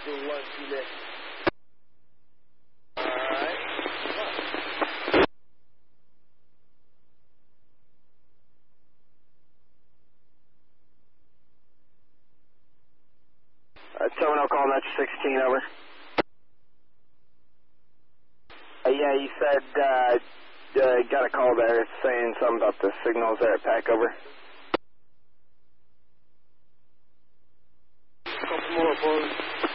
your lunch, you next. Terminal call Metro 16, over. Yeah, you said, got a call there saying something about the signals there at PAC, over. Couple more, please.